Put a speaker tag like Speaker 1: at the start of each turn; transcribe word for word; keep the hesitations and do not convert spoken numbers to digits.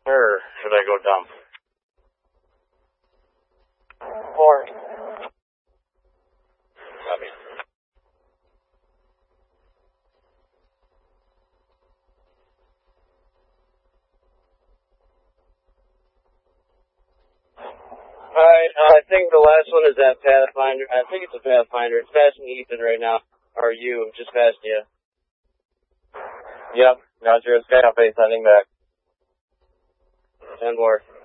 Speaker 1: Or should I go dump?
Speaker 2: Four.
Speaker 1: Copy. Alright, uh, I think the last one is that Pathfinder. I think it's a Pathfinder. It's passing Ethan right now. Or you, just past you.
Speaker 2: Yep, got your Skyface sending back.
Speaker 1: Ten more.